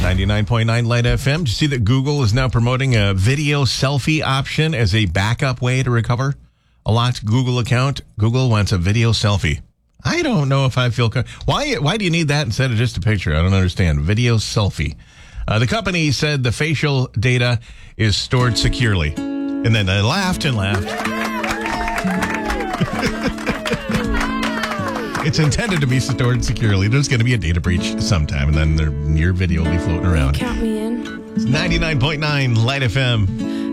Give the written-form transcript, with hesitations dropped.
99.9 Light FM. Did you see that Google is now promoting a video selfie option as a backup way to recover a locked Google account? Google wants a video selfie. I don't know if I feel... Why do you need that instead of just a picture? I don't understand. Video selfie. The company said the facial data is stored securely. And then they laughed and laughed. It's intended to be stored securely. There's going to be a data breach sometime, and then your video will be floating around. Count me in. It's 99.9 Light FM.